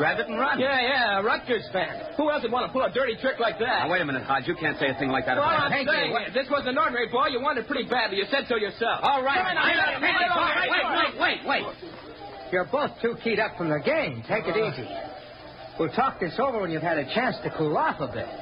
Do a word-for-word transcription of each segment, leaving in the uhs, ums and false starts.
grabbed it and run. Yeah, yeah, a Rutgers fan. Who else would want to pull a dirty trick like that? Now, wait a minute, Hodge. You can't say a thing like that well, about I'm saying, what? This was an ordinary ball. You wanted pretty badly. You said so yourself. All right. Come on, Wait, wait, wait, wait, wait. You're both too keyed up from the game. Take it easy. We'll talk this over when you've had a chance to cool off a bit.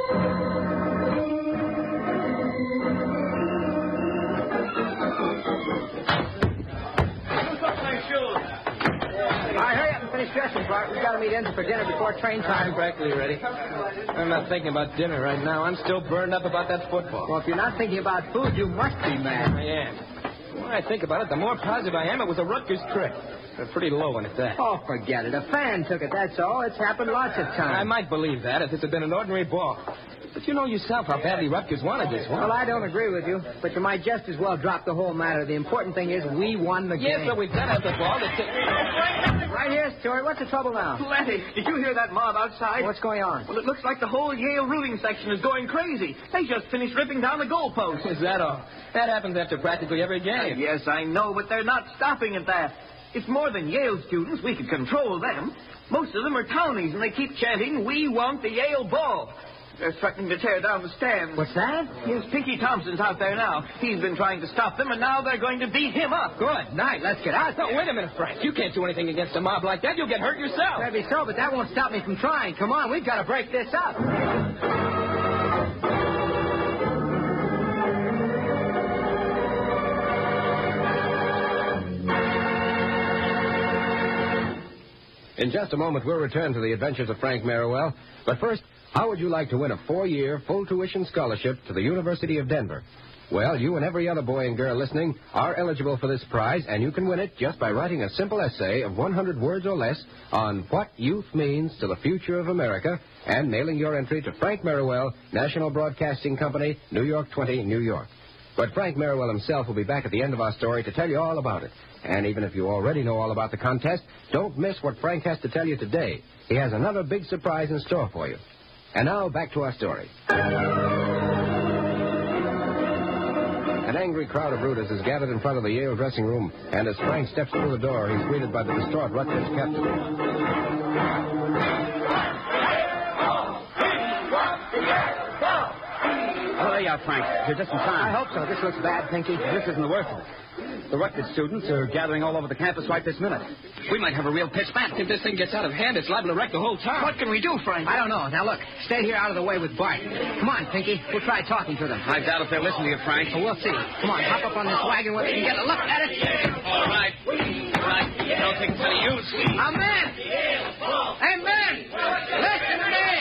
All right, hurry up and finish dressing, Bart. We've got to meet Enzo for dinner before train time. I'm practically ready. I'm not thinking about dinner right now. I'm still burned up about that football. Well, if you're not thinking about food, you must be mad. I am. The more I think about it, the more positive I am it was a Rutgers trick. They're pretty low one at that. Oh, forget it. A fan took it, that's all. It's happened lots of times. I might believe that if this had been an ordinary ball. But you know yourself how badly Rutgers wanted this one. Well, I don't agree with you, but you might just as well drop the whole matter. The important thing is we won the yes, game. Yes, but we've got to have the ball to take... Right here, Stuart. What's the trouble now? Plenty. Did you hear that mob outside? What's going on? Well, it looks like the whole Yale rooting section is going crazy. They just finished ripping down the goalposts. Is that all? That happens after practically every game. Uh, yes, I know, but they're not stopping at that. It's more than Yale students. We could control them. Most of them are townies, and they keep chanting, "We want the Yale ball." They're threatening to tear down the stands. What's that? Yes, Pinky Thompson's out there now. He's been trying to stop them, and now they're going to beat him up. Good night. Let's get out. No, wait a minute, Frank. You can't do anything against a mob like that. You'll get hurt yourself. Maybe so, but that won't stop me from trying. Come on, we've got to break this up. In just a moment, we'll return to the adventures of Frank Merriwell. But first, how would you like to win a four-year, full-tuition scholarship to the University of Denver? Well, you and every other boy and girl listening are eligible for this prize, and you can win it just by writing a simple essay of one hundred words or less on what youth means to the future of America and mailing your entry to Frank Merriwell, National Broadcasting Company, New York twenty, New York. But Frank Merriwell himself will be back at the end of our story to tell you all about it. And even if you already know all about the contest, don't miss what Frank has to tell you today. He has another big surprise in store for you. And now, back to our story. An angry crowd of rooters is gathered in front of the Yale dressing room, and as Frank steps through the door, he's greeted by the distraught Rutgers captain. Oh, there you are, Frank. You're just in time. I hope so. This looks bad, Pinky. This isn't the worst of it. The Rutgers students are gathering all over the campus right this minute. We might have a real pitch match. If this thing gets out of hand, it's liable to wreck the whole town. What can we do, Frank? I don't know. Now, look, stay here out of the way with Bart. Come on, Pinky. We'll try talking to them. I doubt if they'll listen to you, Frank. Well, we'll see. Come on, hop up on this wagon where we can get a look at it. All right. All right. Don't think it's any use. A man! Hey, men! Listen to me!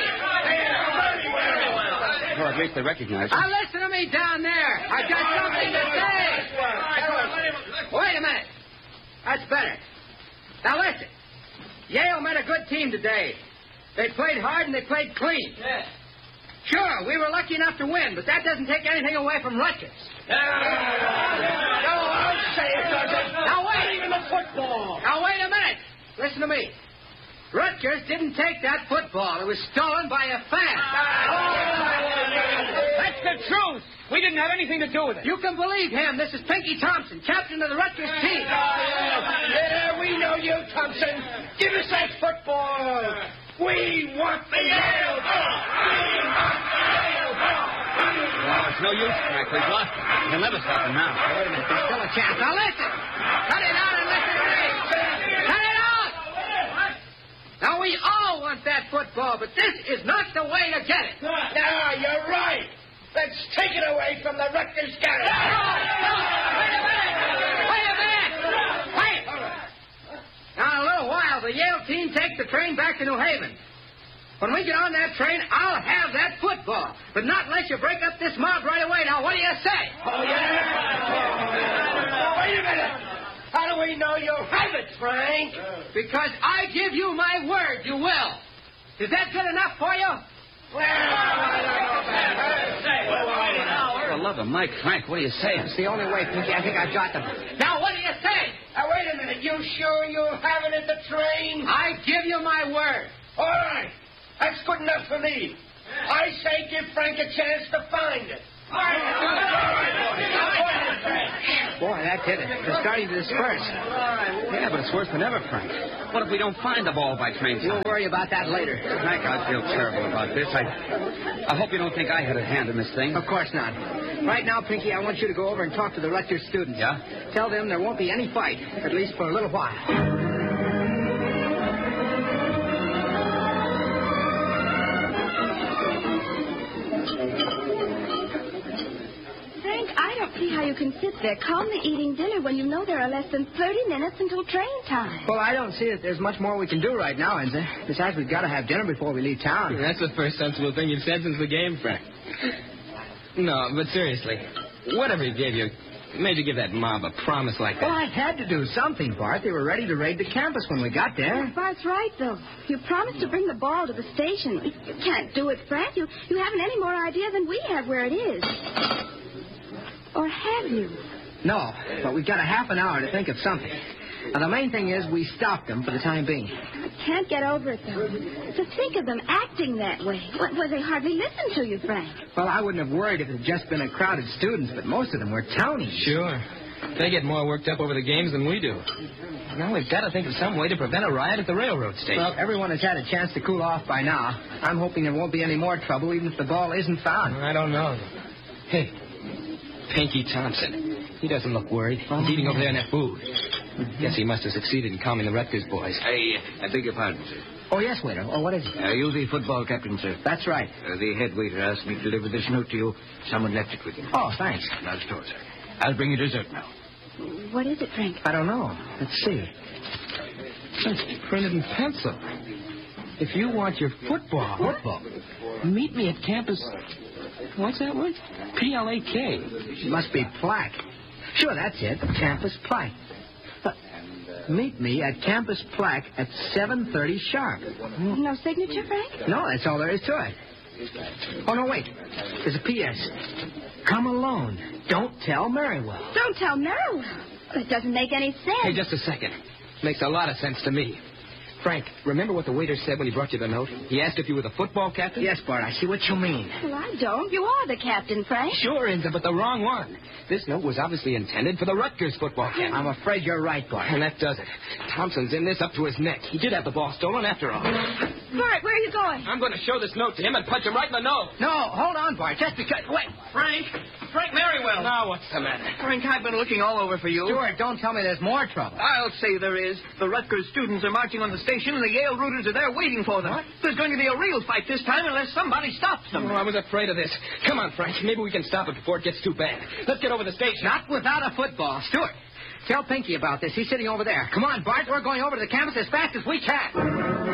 Or at least they recognize you. Now, listen to me down there. I got something to say. Wait a minute. That's better. Now, listen. Yale met a good team today. They played hard and they played clean. Yeah. Sure, we were lucky enough to win, but that doesn't take anything away from Rutgers. No, I'll say it doesn't. Now, wait. Even the football. Now, wait a minute. Listen to me. Rutgers didn't take that football. It was stolen by a fan. That's the truth. We didn't have anything to do with it. You can believe him. This is Pinky Thompson, captain of the Rutgers team. Yeah, we know you, Thompson. Give us that football. We want the Yale ball. Well, it's no use, Frank. We've lost it. He'll never stop him now. Wait a minute. There's still a chance. Now, listen. Cut it out and listen to me. Cut it out. Now, we all want that football, but this is not the way to get it. No, you're right. Let's take it away from the Rutgers guys. No, no, wait a minute. Wait a minute. Wait. Now, in a little while, the Yale team takes the train back to New Haven. When we get on that train, I'll have that football. But not unless you break up this mob right away. Now, what do you say? Oh, yeah? Wait a minute. How do we know you'll have it, Frank? Because I give you my word you will. Is that good enough for you? Well, I don't know about For the love of Mike, Frank, what are you saying? It's the only way, Pinky. I think I got them. Now, what do you say? Now, wait a minute. You sure you'll have it at the train? I give you my word. All right. That's good enough for me. I say give Frank a chance to find it. All right. All right. Now, go ahead, Frank. Boy, that did it. They're starting to disperse. Yeah, but it's worse than ever, Frank. What if we don't find the ball by train time? We'll worry about that later. Frank, I feel terrible about this. I, I hope you don't think I had a hand in this thing. Of course not. Right now, Pinky, I want you to go over and talk to the Rutgers students. Yeah? Tell them there won't be any fight, at least for a little while. I don't see how you can sit there calmly eating dinner when you know there are less than thirty minutes until train time. Well, I don't see that there's much more we can do right now, Enza. Besides, we've got to have dinner before we leave town. That's the first sensible thing you've said since the game, Frank. No, but seriously, whatever he gave you made you give that mob a promise like that. Well, I had to do something, Bart. They were ready to raid the campus when we got there. Bart's right, though. You promised to bring the ball to the station. You can't do it, Frank. You, you haven't any more idea than we have where it is. Or have you? No, but we've got a half an hour to think of something. Now, the main thing is we stopped them for the time being. I can't get over it, though. To think of them acting that way. Well, well, they hardly listen to you, Frank. Well, I wouldn't have worried if it had just been a crowd of students, but most of them were townies. Sure. They get more worked up over the games than we do. Now we've got to think of some way to prevent a riot at the railroad station. Well, everyone has had a chance to cool off by now. I'm hoping there won't be any more trouble, even if the ball isn't found. I don't know. Hey, Pinky Thompson. He doesn't look worried. Oh, He's eating over there in that food. Guess he must have succeeded in calming the Rutgers boys. I, I beg your pardon, sir. Oh, yes, waiter. Oh, what is it? Uh, you're the football captain, sir. That's right. Uh, the head waiter asked me to deliver this note to you. Someone left it with you. Oh, thanks. Not at all, sir. I'll bring you dessert now. What is it, Frank? I don't know. Let's see. It's printed in pencil. If you want your football, Football? meet me at campus. What's that word? P L A K. It must be plaque. Sure, that's it. Campus plaque. But meet me at campus plaque at seven thirty sharp. No signature, Frank? No, that's all there is to it. Oh, no, wait. There's a P S. Come alone. Don't tell Merriwell. Don't tell Merrill. That doesn't make any sense. Hey, just a second. Makes a lot of sense to me. Frank, remember what the waiter said when he brought you the note? He asked if you were the football captain? Yes, Bart, I see what you mean. Well, I don't. You are the captain, Frank. Sure, Enza, but the wrong one. This note was obviously intended for the Rutgers football captain. I'm afraid you're right, Bart. And that does it. Thompson's in this up to his neck. He did have the ball stolen after all. Bart, where are you going? I'm going to show this note to him and punch him right in the nose. No, hold on, Bart. Just because... Wait. Frank! Frank Merriwell! Now, what's the matter? Frank, I've been looking all over for you. Stuart, don't tell me there's more trouble. I'll say there is. The Rutgers students are marching on the station, and the Yale rooters are there waiting for them. What? There's going to be a real fight this time unless somebody stops them. Oh, I was afraid of this. Come on, Frank. Maybe we can stop it before it gets too bad. Let's get over the station. Not without a football. Stuart, tell Pinky about this. He's sitting over there. Come on, Bart. We're going over to the campus as fast as we can.